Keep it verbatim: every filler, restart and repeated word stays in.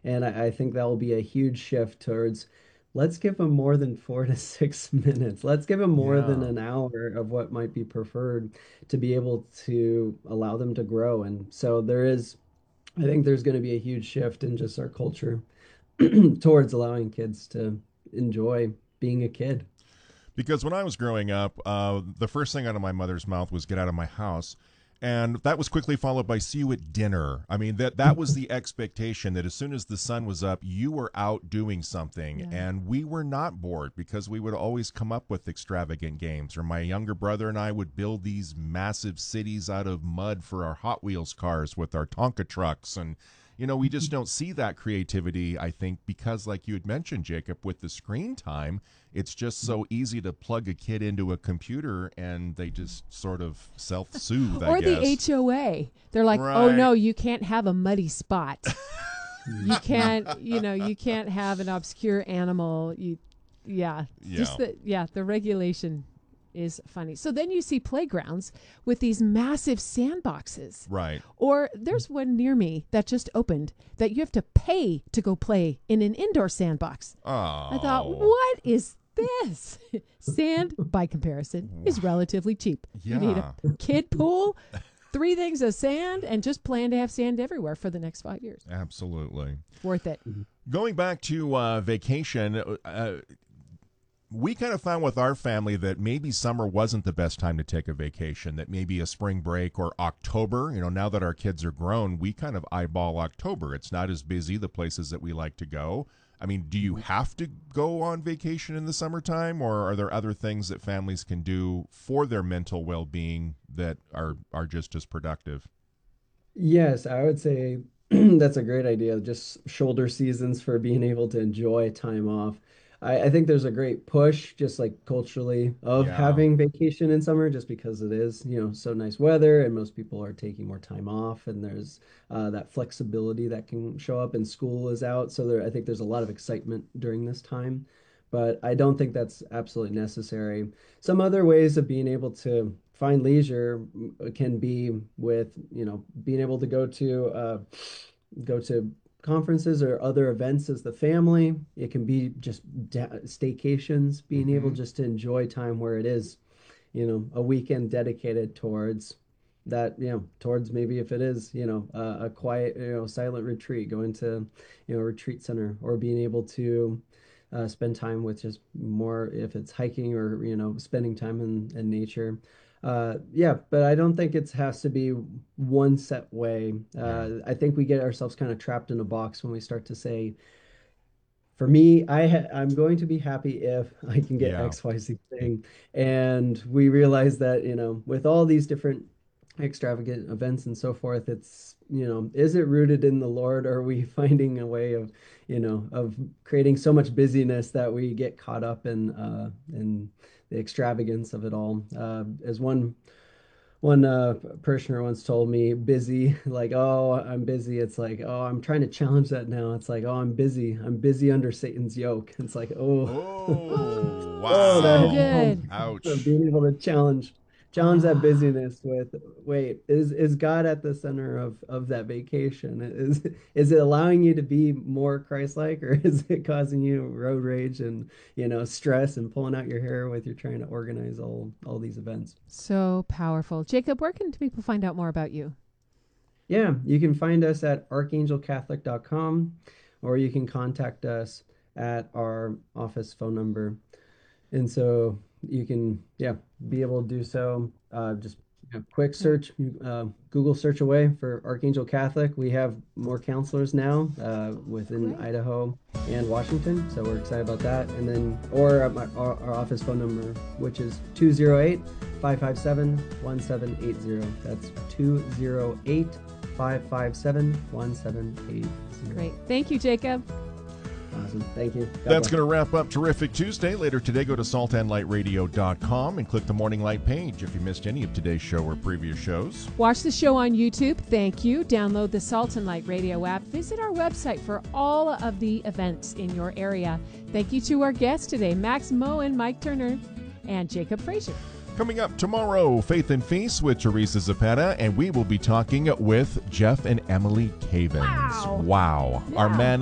And I, I think that will be a huge shift towards let's give them more than four to six minutes. Let's give them more than Yeah. an hour of what might be preferred to be able to allow them to grow. And so there is, I think there's going to be a huge shift in just our culture towards allowing kids to enjoy being a kid. Because when I was growing up, uh, the first thing out of my mother's mouth was "get out of my house," and that was quickly followed by "see you at dinner." I mean, that that was the expectation that as soon as the sun was up, you were out doing something, Yeah. and we were not bored because we would always come up with extravagant games. Or my younger brother and I would build these massive cities out of mud for our Hot Wheels cars with our Tonka trucks, and you know, we just don't see that creativity, I think, because, like you had mentioned, Jacob, with the screen time, it's just so easy to plug a kid into a computer and they just sort of self soothe, I Or the guess. H O A. They're like, oh Right. no, you can't have a muddy spot. You can't, you know, you can't have an obscure animal. You, yeah, Yeah. just the yeah, the regulation is funny. So then you see playgrounds with these massive sandboxes. Right. Or there's one near me that just opened that you have to pay to go play in an indoor sandbox. Oh. I thought, what is this? Sand, by comparison, is relatively cheap. You need Yeah. a kid pool, three things of sand, and just plan to have sand everywhere for the next five years. Absolutely. Worth it. Going back to uh, vacation, uh, we kind of found with our family that maybe summer wasn't the best time to take a vacation, that maybe a spring break or October, you know, now that our kids are grown, we kind of eyeball October. It's not as busy, the places that we like to go. I mean, do you have to go on vacation in the summertime, or are there other things that families can do for their mental well-being that are, are just as productive? Yes, I would say that's a great idea. Just shoulder seasons for being able to enjoy time off. I, I think there's a great push, just like culturally, of Yeah. having vacation in summer, just because it is, you know, so nice weather and most people are taking more time off, and there's uh, that flexibility that can show up, and school is out. So there, I think there's a lot of excitement during this time, but I don't think that's absolutely necessary. Some other ways of being able to find leisure mm, can be with, you know, being able to go to uh, go to conferences or other events as the family. It can be just staycations, being able Mm-hmm. just to enjoy time where it is, you know, a weekend dedicated towards that, you know, towards maybe if it is, you know, uh, a quiet, you know, silent retreat, going to, you know, a retreat center, or being able to uh, spend time with just more if it's hiking, or, you know, spending time in, in nature. Uh, yeah, but I don't think it has to be one set way. Yeah. Uh, I think we get ourselves kind of trapped in a box when we start to say, for me, I ha I'm going to be happy if I can get Yeah. X Y Z thing. And we realize that, you know, with all these different extravagant events and so forth, it's, you know, is it rooted in the Lord? Or are we finding a way of, you know, of creating so much busyness that we get caught up in uh in the extravagance of it all? Uh, as one one uh parishioner once told me, busy, like, oh, I'm busy. It's like, oh, I'm trying to challenge that now. It's like, oh, I'm busy. I'm busy under Satan's yoke. It's like, oh, Oh, oh, that So hits wow. home. good. Of Ouch. being able to challenge challenge that Ah. busyness with, wait, is is God at the center of of that vacation? Is is it allowing you to be more Christ-like, or is it causing you road rage and, you know, stress and pulling out your hair with you're trying to organize all all these events? So powerful. Jacob, where can people find out more about you? Yeah, you can find us at archangel catholic dot com, or you can contact us at our office phone number. And so you can, yeah, be able to do so. Uh, just a quick Great. search, uh, Google search away for Archangel Catholic. We have more counselors now uh, within Great. Idaho and Washington, so we're excited about that. And then, or uh, my, our, our office phone number, which is two zero eight, five five seven, one seven eight zero. That's two zero eight, five five seven, one seven eight zero. Great. Thank you, Jacob. Awesome. Thank you. God That's bless. going to wrap up Terrific Tuesday. Later today, go to salt and light radio dot com and click the Morning Light page if you missed any of today's show or previous shows. Watch the show on YouTube. Thank you. Download the Salt and Light Radio app. Visit our website for all of the events in your area. Thank you to our guests today, Max Moen, Mike Turner, and Jacob Frazier. Coming up tomorrow, Faith and Feast with Teresa Zapata, and we will be talking with Jeff and Emily Cavins. Wow. Wow. Yeah. Our man